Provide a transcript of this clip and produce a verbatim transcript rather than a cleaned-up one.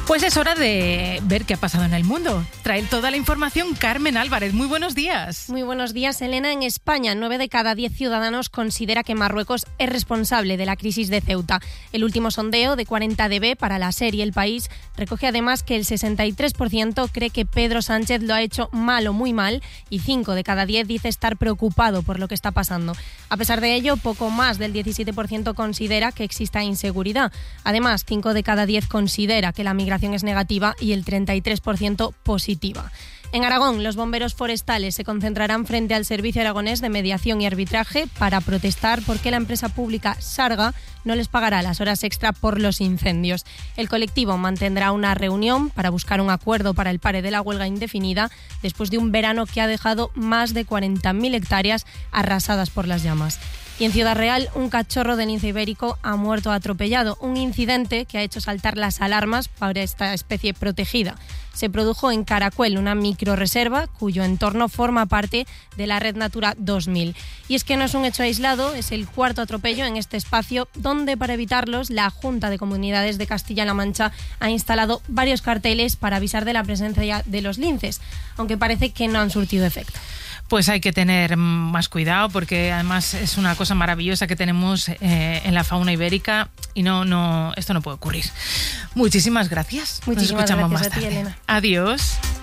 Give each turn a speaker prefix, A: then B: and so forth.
A: Pues es hora de ver qué ha pasado en el mundo. Trae toda la información Carmen Álvarez. Muy buenos días.
B: Muy buenos días, Elena. En España, nueve de cada diez ciudadanos considera que Marruecos es responsable de la crisis de Ceuta. El último sondeo de cuarenta D B para la serie El País recoge además que el sesenta y tres por ciento cree que Pedro Sánchez lo ha hecho mal o muy mal y cinco de cada diez dice estar preocupado por lo que está pasando. A pesar de ello, poco más del diecisiete por ciento considera que exista inseguridad. Además, cinco de cada diez considera que la migración es negativa y el treinta y tres por ciento positiva. En Aragón, los bomberos forestales se concentrarán frente al Servicio Aragonés de Mediación y Arbitraje para protestar porque la empresa pública Sarga no les pagará las horas extra por los incendios. El colectivo mantendrá una reunión para buscar un acuerdo para el pare de la huelga indefinida después de un verano que ha dejado más de cuarenta mil hectáreas arrasadas por las llamas. Y en Ciudad Real, un cachorro de lince ibérico ha muerto atropellado, un incidente que ha hecho saltar las alarmas para esta especie protegida. Se produjo en Caracuel, una microrreserva cuyo entorno forma parte de la Red Natura dos mil. Y es que no es un hecho aislado, es el cuarto atropello en este espacio donde, para evitarlos, la Junta de Comunidades de Castilla-La Mancha ha instalado varios carteles para avisar de la presencia de los linces, aunque parece que no han surtido efecto.
A: Pues hay que tener más cuidado porque además es una cosa maravillosa que tenemos eh, en la fauna ibérica y no, no, esto no puede ocurrir. Muchísimas gracias.
B: Muchísimas
A: Nos escuchamos
B: gracias
A: más
B: a ti,
A: tarde.
B: Elena.
A: Adiós.